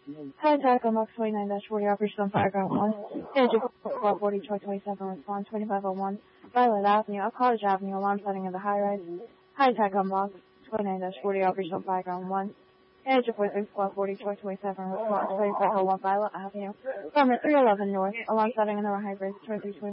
Hi, Attack on Box 29-40, Operation on Fireground 1. Manager 40, Troy 27, response 2501, Violet Avenue, up College Avenue, alarm setting of the high rise. Hi, Attack on Box 29-40, Operation on Fireground 1. Manager 40, Troy 27, response 2501, Violet Avenue, apartment 311 North, alarm setting in the high rise, Troy 321.